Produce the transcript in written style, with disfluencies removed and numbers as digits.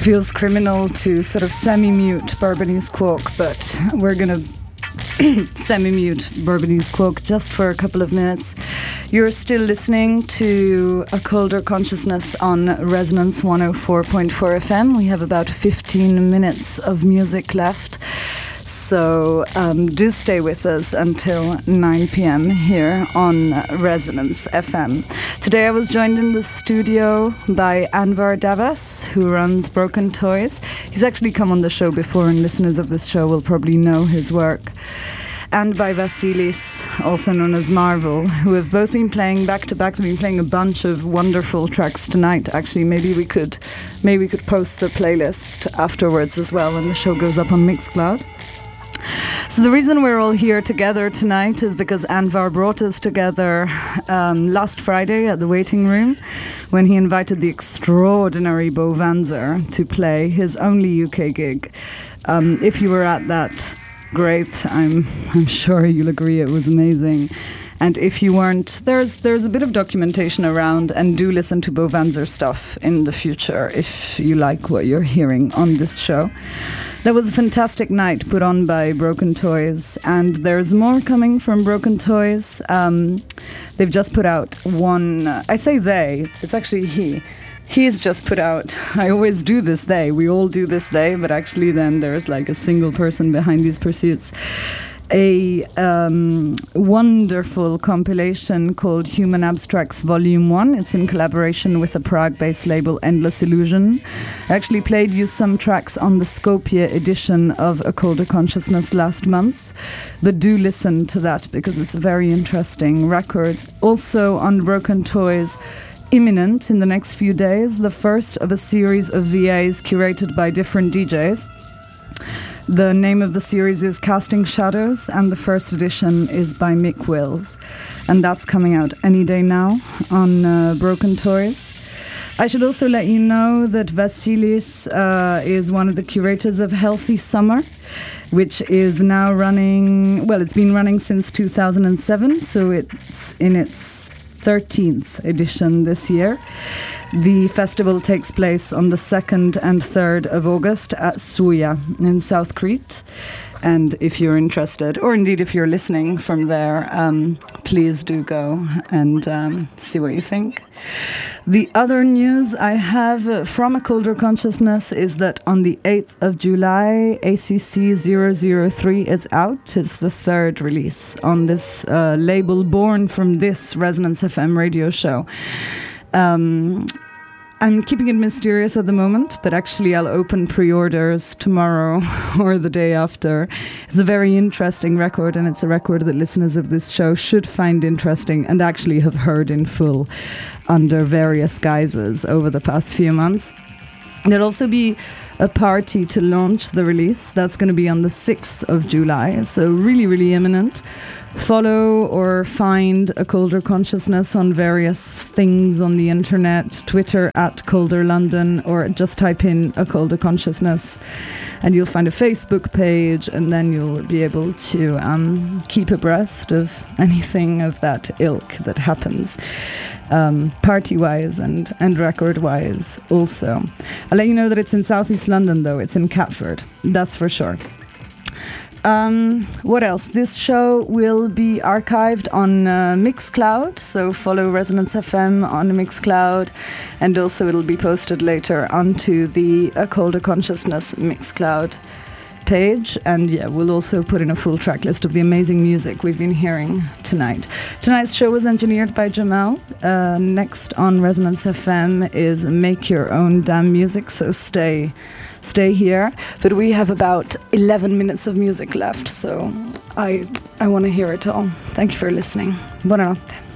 feels criminal to sort of semi-mute Bourbonese Quark, but we're going to semi-mute Bourbonese Quark just for a couple of minutes. You're still listening to A Colder Consciousness on Resonance 104.4 FM. We have about 15 minutes of music left. So do stay with us until 9 p.m. here on Resonance FM. Today I was joined in the studio by Anvar Davas, who runs Broken Toys. He's actually come on the show before, and listeners of this show will probably know his work. And by Vasilis, also known as Marvel, who have both been playing back-to-back. They've been playing a bunch of wonderful tracks tonight. Actually, maybe we could post the playlist afterwards as well when the show goes up on Mixcloud. So the reason we're all here together tonight is because Anvar brought us together last Friday at the Waiting Room when he invited the extraordinary Bo Vanzer to play his only UK gig. If you were at that, great. I'm sure you'll agree it was amazing. And if you weren't, there's a bit of documentation around, and do listen to Bo Vanzer stuff in the future if you like what you're hearing on this show. That was a fantastic night put on by Broken Toys, and there's more coming from Broken Toys. They've just put out one, I say they, it's actually he. He's just put out, I always do this they, we all do this they, but actually then there's like a single person behind these pursuits. A wonderful compilation called Human Abstracts Volume 1. It's in collaboration with the Prague-based label Endless Illusion. I actually played you some tracks on the Skopje edition of A Colder Consciousness last month, but do listen to that because it's a very interesting record. Also on Broken Toys, imminent in the next few days, the first of a series of VAs curated by different DJs. The name of the series is Casting Shadows, and the first edition is by Mick Wills. And that's coming out any day now on Broken Toys. I should also let you know that Vasilis is one of the curators of Healthy Summer, which is now running, well, it's been running since 2007, so it's in its 13th edition this year. The festival takes place on the 2nd and 3rd of August at Suja in South Crete. And if you're interested, or indeed if you're listening from there, please do go and see what you think. The other news I have from A Colder Consciousness is that on the 8th of July, ACC 003 is out. It's the third release on this label born from this Resonance FM radio show. I'm keeping it mysterious at the moment, but actually I'll open pre-orders tomorrow or the day after. It's a very interesting record, and it's a record that listeners of this show should find interesting and actually have heard in full under various guises over the past few months. There'll also be a party to launch the release. That's going to be on the 6th of July, so really, really imminent. Follow or find A Colder Consciousness on various things on the internet, Twitter at Colder London, or just type in A Colder Consciousness and you'll find a Facebook page, and then you'll be able to keep abreast of anything of that ilk that happens, party-wise and record-wise also. I'll let you know that it's in South East London, though. It's in Catford, that's for sure. What else? This show will be archived on Mixcloud, so follow Resonance FM on Mixcloud, and also it'll be posted later onto the A Colder Consciousness Mixcloud page. And yeah, we'll also put in a full track list of the amazing music we've been hearing tonight. Tonight's show was engineered by Jamal. Next on Resonance FM is Make Your Own Damn Music, so stay here. But we have about 11 minutes of music left, so I want to hear it all. Thank you for listening. Buonanotte.